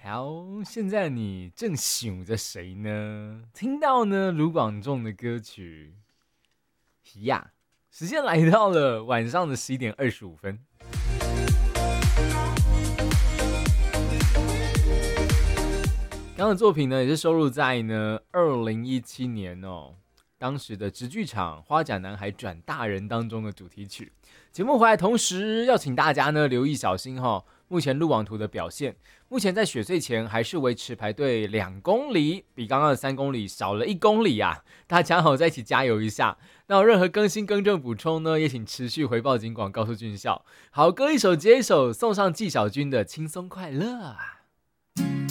好，现在你正想着谁呢？听到呢卢广仲的歌曲呀，时间来到了晚上的11:25。刚刚的作品呢，也是收录在呢2017年当时的直剧场《花甲男孩转大人》当中的主题曲。节目回来同时要请大家呢留意小心目前路网图的表现，目前在雪隧前还是维持排队2公里，比刚刚的3公里少了1公里啊！大家在一起加油一下。那有任何更新更正补充呢，也请持续回报警广告诉俊孝。好歌一首接一首，送上纪晓君的轻松快乐。